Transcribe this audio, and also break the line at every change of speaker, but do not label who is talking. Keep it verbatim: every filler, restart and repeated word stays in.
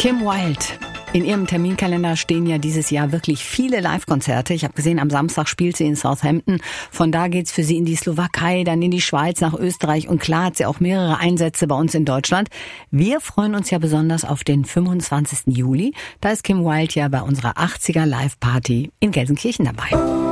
Kim Wilde. In ihrem Terminkalender stehen ja dieses Jahr wirklich viele Live-Konzerte. Ich habe gesehen, am Samstag spielt sie in Southampton. Von da geht's für sie in die Slowakei, dann in die Schweiz, nach Österreich. Und klar hat sie auch mehrere Einsätze bei uns in Deutschland. Wir freuen uns ja besonders auf den fünfundzwanzigsten Juli. Da ist Kim Wilde ja bei unserer achtziger Live-Party in Gelsenkirchen dabei.